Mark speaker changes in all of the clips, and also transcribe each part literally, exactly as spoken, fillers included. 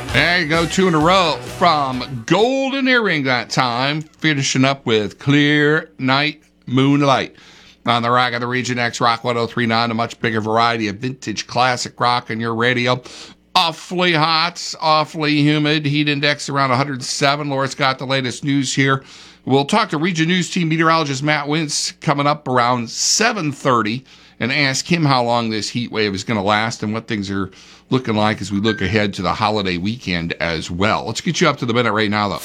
Speaker 1: There you go, two in a row from Golden Earring that time. Finishing up with Clear Night Moonlight. On the Rock of the Region X Rock one oh three point nine, a much bigger variety of vintage classic rock on your radio. Awfully hot, awfully humid. Heat index around one hundred seven. Laura's got the latest news here. We'll talk to Region News Team meteorologist Matt Wintz coming up around seven thirty and ask him how long this heat wave is going to last and what things are looking like as we look ahead to the holiday weekend as well. Let's get you up to the minute right now, though.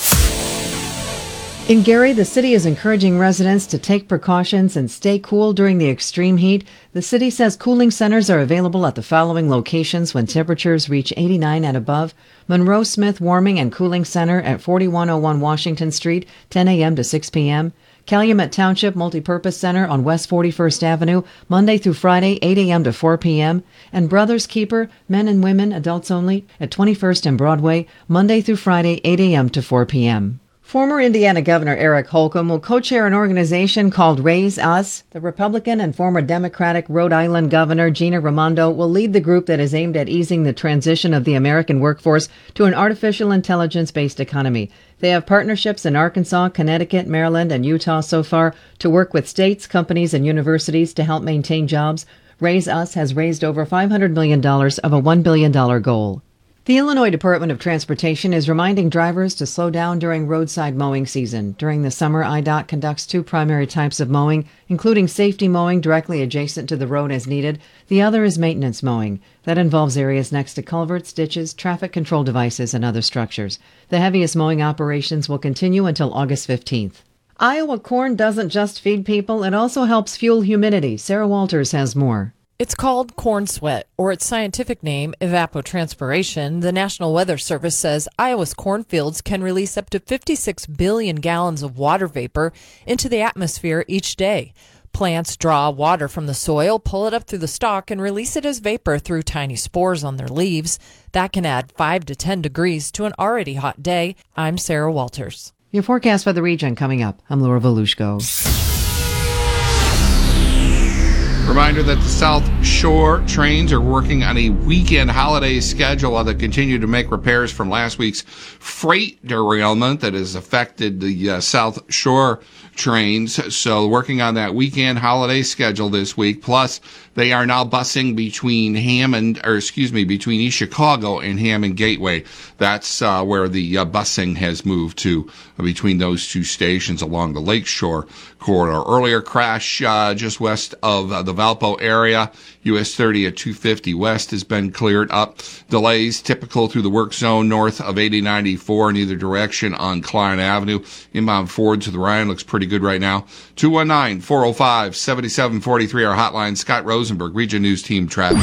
Speaker 2: In Gary, the city is encouraging residents to take precautions and stay cool during the extreme heat. The city says cooling centers are available at the following locations when temperatures reach eighty-nine and above. Monroe Smith Warming and Cooling Center at forty-one oh one Washington Street, ten a.m. to six p.m. Calumet Township Multipurpose Center on West forty-first Avenue, Monday through Friday, eight a.m. to four p.m. And Brothers Keeper, men and women, adults only, at twenty-first and Broadway, Monday through Friday, eight a.m. to four p.m. Former Indiana Governor Eric Holcomb will co-chair an organization called Raise Us. The Republican and former Democratic Rhode Island Governor Gina Raimondo will lead the group that is aimed at easing the transition of the American workforce to an artificial intelligence-based economy. They have partnerships in Arkansas, Connecticut, Maryland, and Utah so far to work with states, companies, and universities to help maintain jobs. Raise Us has raised over five hundred million dollars of a one billion dollars goal. The Illinois Department of Transportation is reminding drivers to slow down during roadside mowing season. During the summer, I D O T conducts two primary types of mowing, including safety mowing directly adjacent to the road as needed. The other is maintenance mowing. That involves areas next to culverts, ditches, traffic control devices, and other structures. The heaviest mowing operations will continue until August fifteenth. Iowa corn doesn't just feed people, it also helps fuel humidity. Sarah Walters has more.
Speaker 3: It's called corn sweat, or its scientific name, evapotranspiration. The National Weather Service says Iowa's cornfields can release up to fifty-six billion gallons of water vapor into the atmosphere each day. Plants draw water from the soil, pull it up through the stalk, and release it as vapor through tiny spores on their leaves. That can add five to ten degrees to an already hot day. I'm Sarah Walters.
Speaker 2: Your forecast for the region coming up. I'm Laura Volushko.
Speaker 1: Reminder that the South Shore trains are working on a weekend holiday schedule while they continue to make repairs from last week's freight derailment that has affected the uh, South Shore trains. So working on that weekend holiday schedule this week. Plus, they are now busing between Hammond, or excuse me, between East Chicago and Hammond Gateway. That's uh, where the uh, busing has moved to, uh, between those two stations along the Lakeshore corridor. Earlier crash uh, just west of uh, the Valpo area. U S thirty at two fifty West has been cleared up. Delays typical through the work zone north of eighty ninety-four in either direction on Klein Avenue. Inbound Ford to the Ryan looks pretty good right now. two one nine, four oh five, seven seven four three, our hotline. Scott Rosenberg, Region News Team Traffic.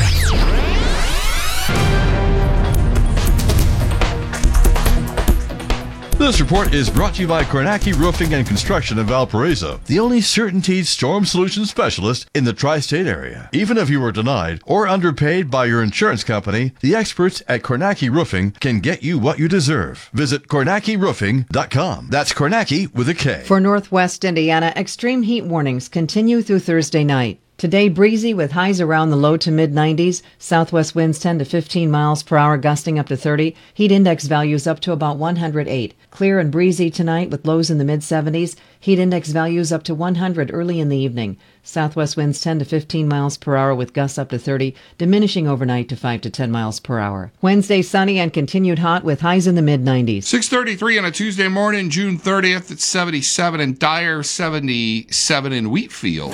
Speaker 4: This report is brought to you by Kornacki Roofing and Construction of Valparaiso, the only CertainTeed storm solution specialist in the tri-state area. Even if you were denied or underpaid by your insurance company, the experts at Kornacki Roofing can get you what you deserve. Visit Kornacki Roofing dot com. That's Kornacki with a K.
Speaker 2: For Northwest Indiana, extreme heat warnings continue through Thursday night. Today, breezy with highs around the low to mid nineties. Southwest winds ten to fifteen miles per hour, gusting up to thirty. Heat index values up to about one hundred eight. Clear and breezy tonight with lows in the mid seventies. Heat index values up to one hundred early in the evening. Southwest winds ten to fifteen miles per hour with gusts up to thirty, diminishing overnight to five to ten miles per hour. Wednesday, sunny and continued hot with highs in the mid nineties.
Speaker 1: six thirty-three on a Tuesday morning, June thirtieth. It's seventy-seven in Dyer, seventy-seven in Wheatfield.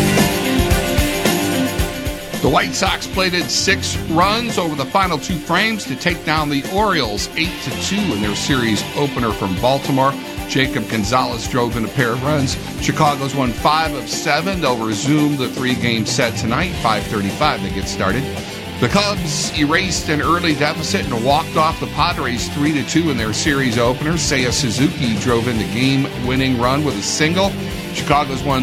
Speaker 1: The White Sox plated six runs over the final two frames to take down the Orioles eight to two in their series opener from Baltimore. Jacob Gonzalez drove in a pair of runs. Chicago's won five of seven. They'll resume the three-game set tonight, five thirty-five they get started. The Cubs erased an early deficit and walked off the Padres three to two in their series opener. Seiya Suzuki drove in the game-winning run with a single. Chicago's won